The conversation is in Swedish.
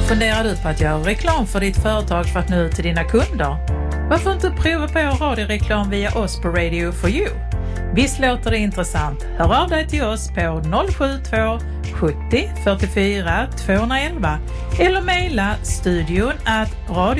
Funderar du på att göra reklam för ditt företag för att nå ut till dina kunder? Varför inte prova på radioreklam via oss på Radio for You? Visst låter det intressant? Hör av dig till oss på 072 70 44 211 eller mejla studion@radio